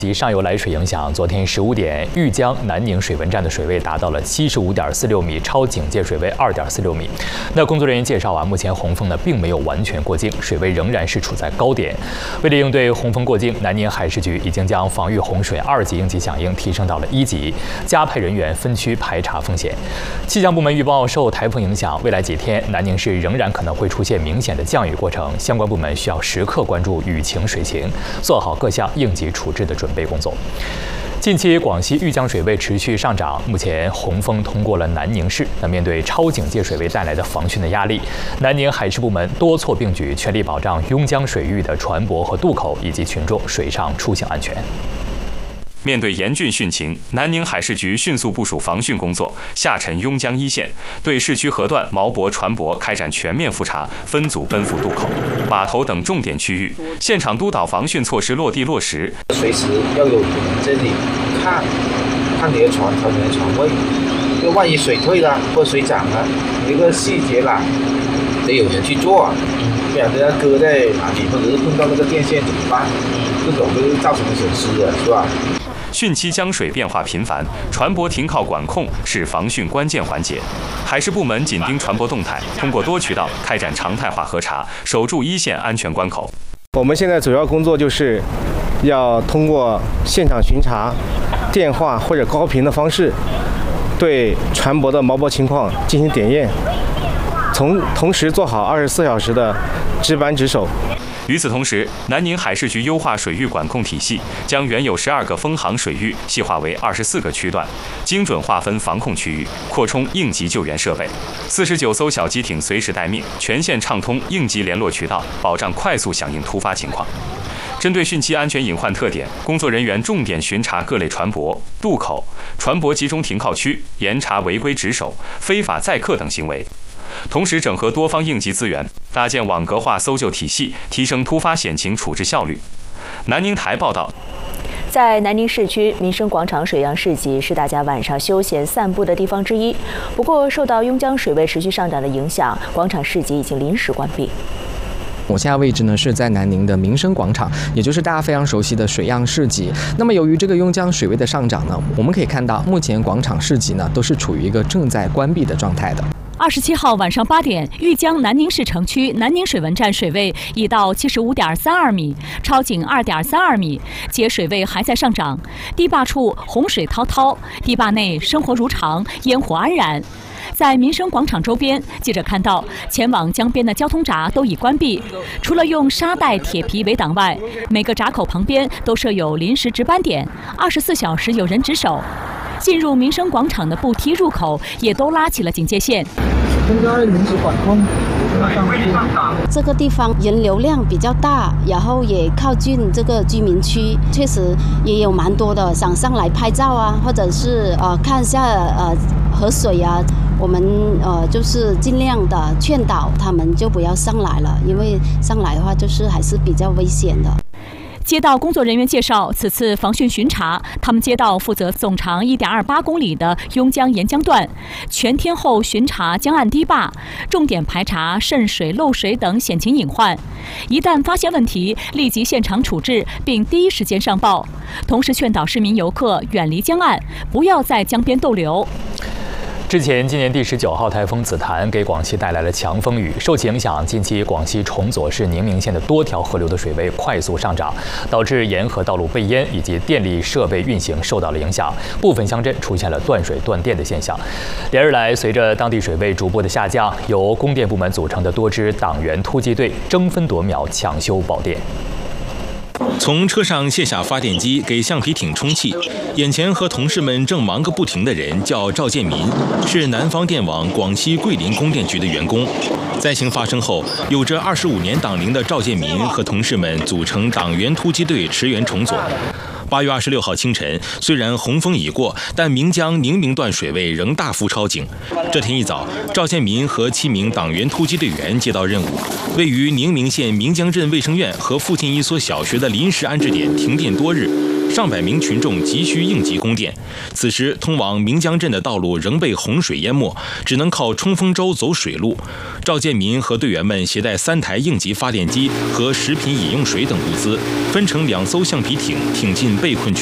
及上游来水影响，昨天15点，豫江南宁水文站的水位达到了75.46米，超警戒水位2.46米。那工作人员介绍目前洪峰呢并没有完全过境，水位仍然是处在高点。为了应对洪峰过境，南宁海事局已经将防御洪水2级应急响应提升到了1级，加派人员分区排查风险。气象部门预报，受台风影响，未来几天南宁市仍然可能会出现明显的降雨过程，相关部门需要时刻关注雨情水情，做好各项应急处置的准备工作。近期广西豫江水位持续上涨，目前洪峰通过了南宁市。那面对超警戒水位带来的防汛的压力，南宁海事部门多措并举，全力保障邕江水域的船舶和渡口以及群众水上出行安全。 面对严峻汛情，南宁海事局迅速部署防汛工作，下沉邕江一线，对市区河段锚泊船舶开展全面复查，分组奔赴渡口、码头等重点区域，现场督导防汛措施落地落实。 随时要有人这里看你的船你的船位，就万一水退了或水涨了，一个细节啦，得有人去做，不然人家搁在哪里，或者是碰到那个电线怎么办？这种都是造成损失的，是吧？ 汛期江水变化频繁，船舶停靠管控是防汛关键环节。海事部门紧盯船舶动态，通过多渠道开展常态化核查，守住一线安全关口。 我们现在主要工作就是要通过现场巡查、电话或者高频的方式，对船舶的锚泊情况进行点验，同时做好24小时的值班值守。 与此同时，南宁海事局优化水域管控体系，将原有12个封航水域细化为24个区段，精准划分防控区域，扩充应急救援设备。49艘小机艇随时待命，全线畅通应急联络渠道，保障快速响应突发情况。针对汛期安全隐患特点，工作人员重点巡查各类船舶、渡口、船舶集中停靠区，严查违规值守、非法载客等行为。同时整合多方应急资源，搭建网格化搜救体系，提升突发险情处置效率。南宁台报道。 在南宁市区，民生广场水漾市集是大家晚上休闲散步的地方之一。不过，受到邕江水位持续上涨的影响，广场市集已经临时关闭。 我现在位置呢是在南宁的民生广场，也就是大家非常熟悉的水漾市集。那么由于这个邕江水位的上涨呢，我们可以看到目前广场市集呢都是处于一个正在关闭的状态的。 27号晚上8点，豫江南宁市城区南宁水文站水位已到75.32米，超警2.32米，且水位还在上涨。堤坝处洪水滔滔，堤坝内生活如常，烟火安然。在民生广场周边，记者看到前往江边的交通闸都已关闭，除了用沙袋、铁皮围挡外，每个闸口旁边都设有临时值班点，24小时有人值守。进入民生广场的步梯入口也都拉起了警戒线。 应该临时管控。 这个地方人流量比较大，然后也靠近这个居民区，确实也有蛮多的想上来拍照啊，或者是看一下河水啊。我们就是尽量的劝导他们就不要上来了，因为上来的话就是还是比较危险的。 街道工作人员介绍，此次防汛巡查，他们街道负责总长1.28公里的邕江沿江段，全天候巡查江岸堤坝，重点排查渗水、漏水等险情隐患。一旦发现问题，立即现场处置，并第一时间上报。同时劝导市民游客远离江岸，不要在江边逗留。 之前，今年第19号台风紫檀给广西带来了强风雨，受其影响，近期广西崇左市宁明县的多条河流的水位快速上涨，导致沿河道路被淹以及电力设备运行受到了影响，部分乡镇出现了断水断电的现象。连日来，随着当地水位逐步的下降，由供电部门组成的多支党员突击队争分夺秒抢修保电。 从车上卸下发电机给橡皮艇充气，眼前和同事们正忙个不停的人叫赵建民，是南方电网广西桂林供电局的员工。灾情发生后，有着25年党龄的赵建民和同事们组成党员突击队驰援崇左。8月26号清晨，虽然洪峰已过，但岷江宁明段水位仍大幅超警。这天一早，赵建民和7名党员突击队员接到任务，位于宁明县岷江镇卫生院和附近一所小学的临时安置点停电多日， 上百名群众急需应急供电。此时，通往明江镇的道路仍被洪水淹没，只能靠冲锋舟走水路。赵建民和队员们携带3台应急发电机和食品饮用水等物资，分成2艘橡皮艇挺进被困区。